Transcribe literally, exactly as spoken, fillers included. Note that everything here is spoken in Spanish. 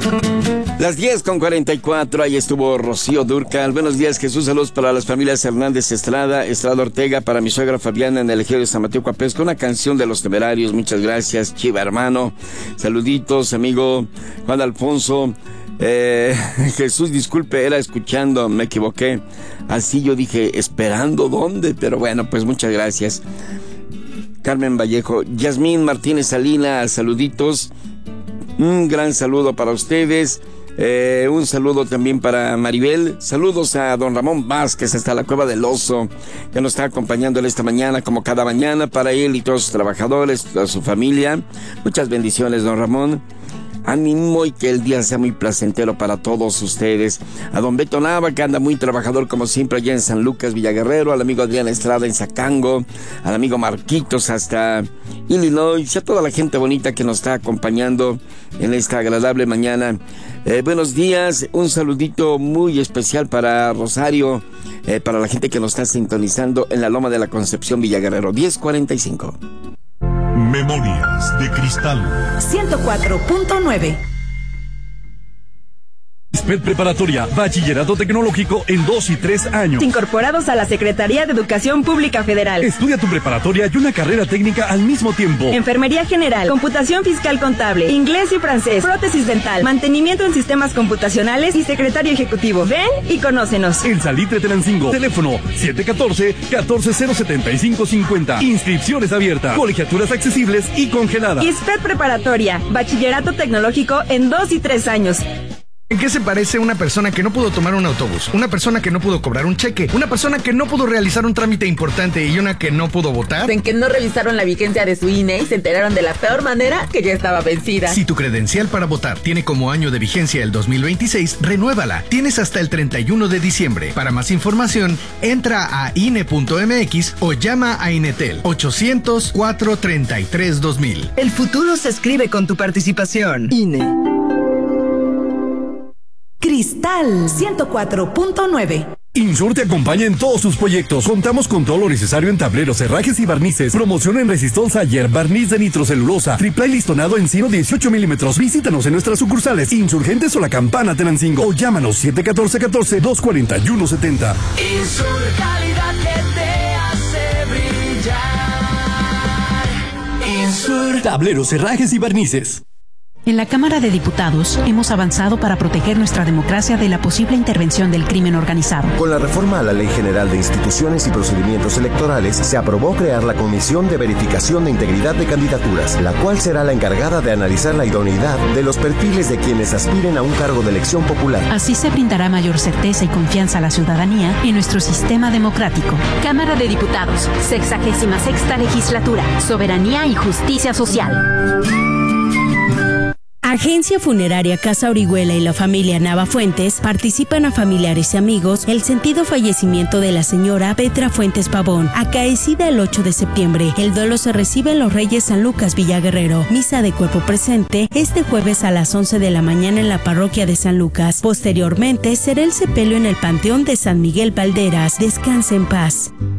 Las diez con cuarenta y cuatro, ahí estuvo Rocío Dúrcal. Buenos días, Jesús, saludos para las familias Hernández Estrada, Estrada Ortega, para mi suegra Fabiana en el Ejido de San Mateo Coapesca, una canción de Los Temerarios, muchas gracias, Chiva hermano, saluditos, amigo Juan Alfonso. Eh, Jesús, disculpe, era escuchando, me equivoqué, así yo dije, esperando dónde, pero bueno, pues muchas gracias. Carmen Vallejo, Yasmín Martínez Salinas, saluditos, un gran saludo para ustedes. Eh, un saludo también para Maribel. Saludos a don Ramón Vázquez hasta la Cueva del Oso, que nos está acompañando esta mañana, como cada mañana, para él y todos sus trabajadores, toda su familia. Muchas bendiciones, don Ramón. Ánimo y que el día sea muy placentero para todos ustedes. A don Beto Nava, que anda muy trabajador como siempre allá en San Lucas, Villaguerrero. Al amigo Adrián Estrada en Zacango. Al amigo Marquitos hasta Illinois. Y a toda la gente bonita que nos está acompañando en esta agradable mañana. Eh, buenos días, un saludito muy especial para Rosario, eh, para la gente que nos está sintonizando en la Loma de la Concepción, Villaguerrero. diez cuarenta y cinco. Memorias de Cristal ciento cuatro punto nueve. ISPED Preparatoria, Bachillerato Tecnológico en dos y tres años. Incorporados a la Secretaría de Educación Pública Federal. Estudia tu preparatoria y una carrera técnica al mismo tiempo. Enfermería General, Computación Fiscal Contable, Inglés y Francés, Prótesis Dental, Mantenimiento en Sistemas Computacionales y Secretario Ejecutivo. Ven y conócenos. El Salitre Tenancingo. Teléfono siete uno cuatro, uno cuatro cero siete cinco cinco cero. Inscripciones abiertas. Colegiaturas accesibles y congeladas. ISPED Preparatoria, Bachillerato Tecnológico en dos y tres años. ¿En qué se parece una persona que no pudo tomar un autobús? Una persona que no pudo cobrar un cheque, una persona que no pudo realizar un trámite importante y una que no pudo votar. En que no revisaron la vigencia de su I N E y se enteraron de la peor manera que ya estaba vencida. Si tu credencial para votar tiene como año de vigencia el dos mil veintiséis, renuévala. Tienes hasta el treinta y uno de diciembre. Para más información, entra a I N E punto M X o llama a Inetel ochocientos, cuatrocientos treinta y tres, dos mil. El futuro se escribe con tu participación. I N E. Cristal ciento cuatro punto nueve. Insur te acompaña en todos sus proyectos. Contamos con todo lo necesario en tableros, herrajes y barnices. Promoción en Resistol Sayer, barniz de nitrocelulosa, triple listonado encino dieciocho milímetros. Visítanos en nuestras sucursales Insurgentes o La Campana Tenancingo o llámanos siete uno cuatro, uno cuatro, dos cuatro uno siete cero. Insur, calidad que te hace brillar. Insur. Tableros, herrajes y barnices. En la Cámara de Diputados hemos avanzado para proteger nuestra democracia de la posible intervención del crimen organizado. Con la reforma a la Ley General de Instituciones y Procedimientos Electorales, se aprobó crear la Comisión de Verificación de Integridad de Candidaturas, la cual será la encargada de analizar la idoneidad de los perfiles de quienes aspiren a un cargo de elección popular. Así se brindará mayor certeza y confianza a la ciudadanía en nuestro sistema democrático. Cámara de Diputados, sexagésima sexta legislatura, Soberanía y Justicia Social. Agencia Funeraria Casa Orihuela y la familia Nava Fuentes participan a familiares y amigos el sentido fallecimiento de la señora Petra Fuentes Pavón, acaecida el ocho de septiembre. El duelo se recibe en Los Reyes San Lucas, Villaguerrero. Misa de cuerpo presente este jueves a las once de la mañana en la parroquia de San Lucas. Posteriormente será el sepelio en el Panteón de San Miguel Valderas. Descanse en paz.